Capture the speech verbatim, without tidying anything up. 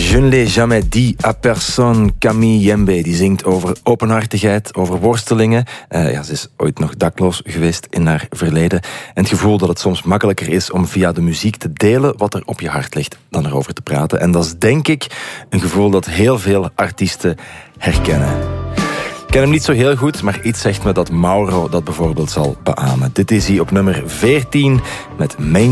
Je ne l'ai jamais dit à personne. Camille Jembe, die zingt over openhartigheid, over worstelingen. Uh, ja, ze is ooit nog dakloos geweest in haar verleden. En het gevoel dat het soms makkelijker is om via de muziek te delen wat er op je hart ligt dan erover te praten. En dat is denk ik een gevoel dat heel veel artiesten herkennen. Ik ken hem niet zo heel goed, maar iets zegt me dat Mauro dat bijvoorbeeld zal beamen. Dit is hij op nummer veertien met Main